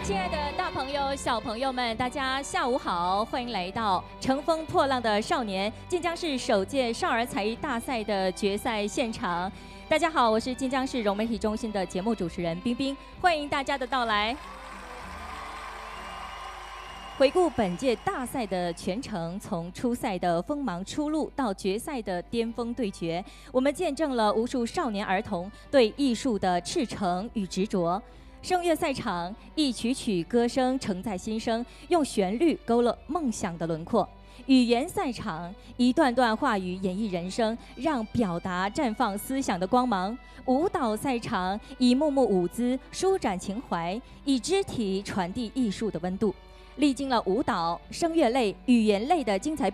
亲爱的大朋友、小朋友们，大家下午好！欢迎来到《乘风破浪的少年》晋江市首届少儿才艺大赛的决赛现场。大家好，我是晋江市融媒体中心的节目主持人冰冰，欢迎大家的到来。回顾本届大赛的全程，从初赛的锋芒初露到决赛的巅峰对决，我们见证了无数少年儿童对艺术的赤诚与执着。声乐赛场，一曲曲歌声承载心声，用旋律勾勒梦想的轮廓；语言赛场，一段段话语演绎人生，让表达绽放思想的光芒；舞蹈赛场，一幕幕舞姿舒展情怀，以肢体传递艺术的温度。历经了舞蹈、声乐类、语言类的精彩